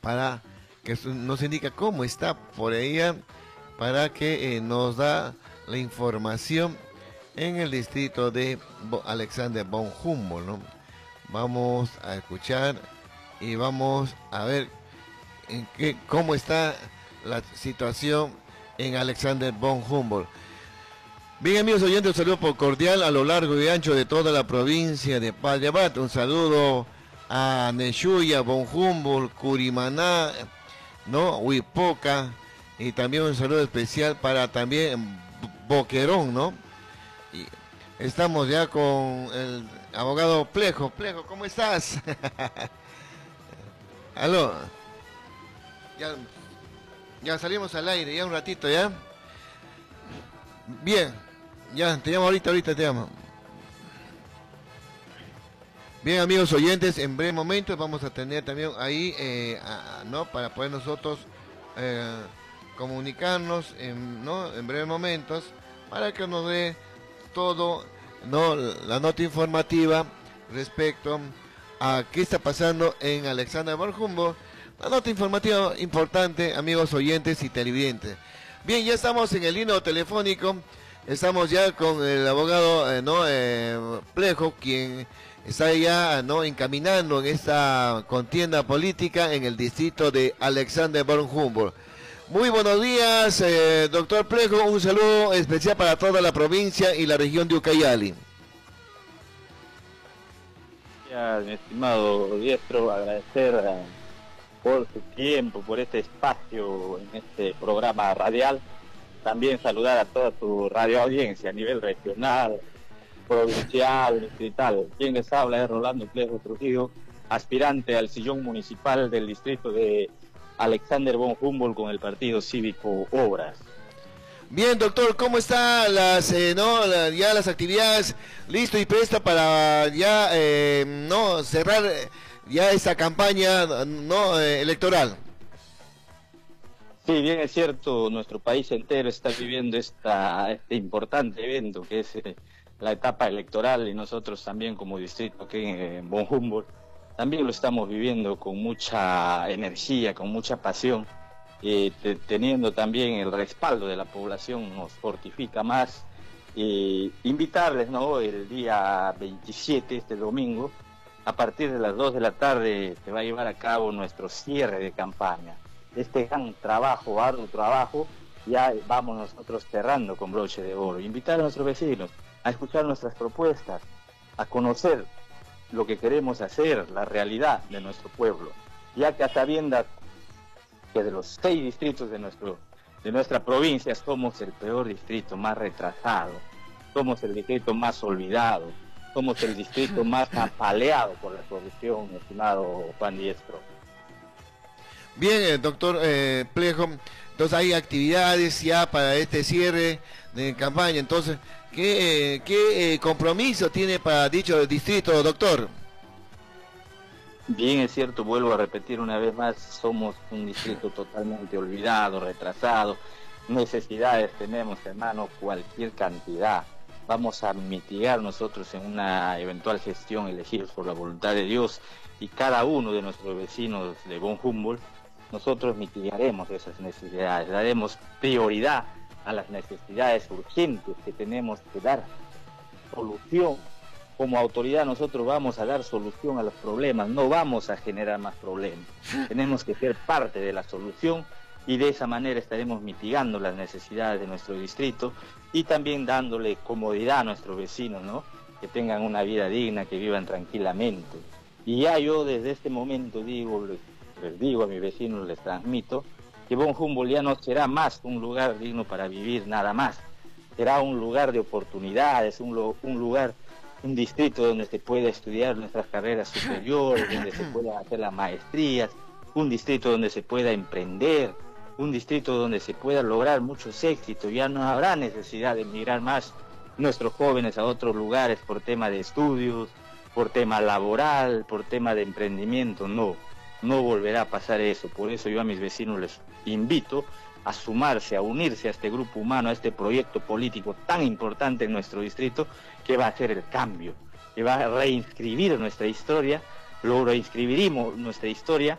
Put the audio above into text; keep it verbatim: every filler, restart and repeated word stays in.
para que nos indica cómo está por ella, para que eh, nos da la información en el distrito de Alexander von Humboldt, ¿no? Vamos a escuchar y vamos a ver en qué, cómo está la situación en Alexander von Humboldt. Bien, amigos oyentes, un saludo cordial a lo largo y ancho de toda la provincia de Pallavat. Un saludo a Neshuya, von Humboldt, Curimaná, ¿no? Huipoca, y también un saludo especial para también Boquerón, ¿no? Y estamos ya con el abogado Plejo. Plejo, ¿cómo estás? Aló. Ya, ya salimos al aire, ya un ratito, ¿ya? Bien, ya, te llamo ahorita, ahorita te llamo. Bien, amigos oyentes, en breve momento vamos a tener también ahí, eh, a, ¿no? Para poder nosotros eh, comunicarnos, en, ¿no? En breves momentos, para que nos dé todo, ¿no? La nota informativa respecto a qué está pasando en Alexander von Humboldt. La nota informativa importante, amigos oyentes y televidentes. Bien, ya estamos en el hilo telefónico, estamos ya con el abogado eh, ¿no? eh, Plejo, quien está ya ¿no? encaminando en esta contienda política en el distrito de Alexander von Humboldt. Muy buenos días, eh, doctor Plejo, un saludo especial para toda la provincia y la región de Ucayali. Ya, mi estimado Diestro, agradecer a por su tiempo, por este espacio en este programa radial. También saludar a toda tu radio audiencia a nivel regional, provincial, distrital. Quien les habla es Rolando Plejo Trujillo, aspirante al sillón municipal del distrito de Alexander von Humboldt con el Partido Cívico Obras. Bien, doctor, ¿cómo están las, eh, no, la, ya las actividades? ¿Listo y presta para ya eh, no cerrar ya esta campaña no eh, electoral? Sí, bien es cierto, nuestro país entero está viviendo esta, este importante evento que es eh, la etapa electoral, y nosotros también como distrito aquí en von Humboldt también lo estamos viviendo con mucha energía, con mucha pasión, eh, te, teniendo también el respaldo de la población nos fortifica más. Eh, invitarles, ¿no? El día veintisiete, este domingo, a partir de las dos de la tarde se va a llevar a cabo nuestro cierre de campaña. Este gran trabajo, arduo trabajo, ya vamos nosotros cerrando con broche de oro. Invitar a nuestros vecinos a escuchar nuestras propuestas, a conocer lo que queremos hacer, la realidad de nuestro pueblo, ya que a sabiendas que de los seis distritos de, nuestro, de nuestra provincia somos el peor distrito, más retrasado, somos el distrito más olvidado, somos el distrito más apaleado por la corrupción, estimado Juan Diestro. Bien, eh, doctor eh, Plejo, entonces hay actividades ya para este cierre de campaña, entonces, ¿qué, eh, qué eh, compromiso tiene para dicho distrito, doctor? Bien es cierto, vuelvo a repetir una vez más, somos un distrito totalmente olvidado, retrasado, necesidades tenemos, hermano, cualquier cantidad. Vamos a mitigar nosotros en una eventual gestión elegidos por la voluntad de Dios, y cada uno de nuestros vecinos de von Humboldt, nosotros mitigaremos esas necesidades, daremos prioridad a las necesidades urgentes que tenemos que dar solución. Como autoridad nosotros vamos a dar solución a los problemas, no vamos a generar más problemas. Tenemos que ser parte de la solución, y de esa manera estaremos mitigando las necesidades de nuestro distrito y también dándole comodidad a nuestros vecinos, ¿no? Que tengan una vida digna, que vivan tranquilamente. Y ya yo desde este momento digo, les, les digo a mis vecinos, les transmito, que von Humboldt ya no será más un lugar digno para vivir nada más. Será un lugar de oportunidades, un, lo, un lugar, un distrito donde se puede estudiar nuestras carreras superiores, donde se puedan hacer las maestrías, un distrito donde se pueda emprender, un distrito donde se pueda lograr muchos éxitos. Ya no habrá necesidad de emigrar más nuestros jóvenes a otros lugares por tema de estudios, por tema laboral, por tema de emprendimiento. No, no volverá a pasar eso. Por eso yo a mis vecinos les invito a sumarse, a unirse a este grupo humano, a este proyecto político tan importante en nuestro distrito, que va a hacer el cambio, que va a reinscribir nuestra historia. Lo reinscribiremos nuestra historia